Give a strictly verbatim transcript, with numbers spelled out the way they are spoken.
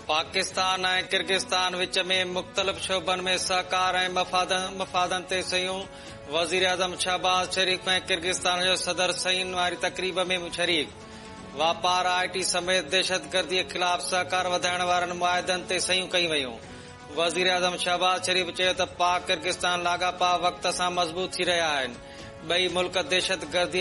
पाकिस्तान ऐं किर्गिस्तान विच में मुख़्तलिफ़ शोबनि में सहकार ऐं मफ़ादनि मफ़ादनि ते सयूं। वज़ीर आज़म शहबाज शरीफ़ ऐं किर्गिस्तान जो सदर सईन वारी तक़रीब में शरीक। वापार आई टी समेत दहशतगर्दी ख़िलाफ़ सहकार वधाइण वारनि मुआहिदनि ते सयूं कयूं वयूं। वज़ीर आज़म शहबाज शरीफ़ चयो त पाक किर्गिस्तान लाॻापा वक़्त सां मज़बूत थी रहिया आहिनि। ॿई मुल्क दहशतगर्दी